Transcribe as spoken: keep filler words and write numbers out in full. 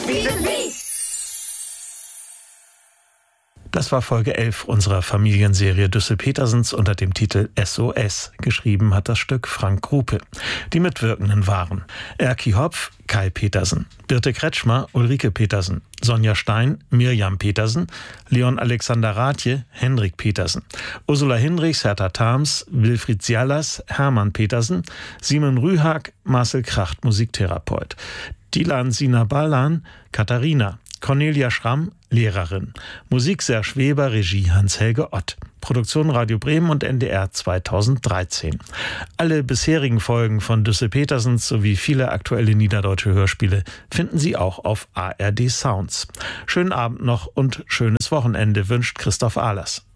Das war Folge elf unserer Familienserie Düssel-Petersens unter dem Titel S O S. Geschrieben hat das Stück Frank Krupe. Die Mitwirkenden waren Erki Hopf, Kai Petersen, Birte Kretschmer, Ulrike Petersen, Sonja Stein, Mirjam Petersen, Leon Alexander Rathje, Henrik Petersen, Ursula Hinrichs, Hertha Thams, Wilfried Sialas, Hermann Petersen, Simon Rühag, Marcel Kracht, Musiktherapeut, Dilan Sinabalan, Katharina, Cornelia Schramm, Lehrerin. Musik Serge Weber, Regie Hans-Helge Ott. Produktion Radio Bremen und N D R zweitausenddreizehn. Alle bisherigen Folgen von Düssel-Petersens sowie viele aktuelle niederdeutsche Hörspiele finden Sie auch auf A R D Sounds. Schönen Abend noch und schönes Wochenende wünscht Christoph Ahlers.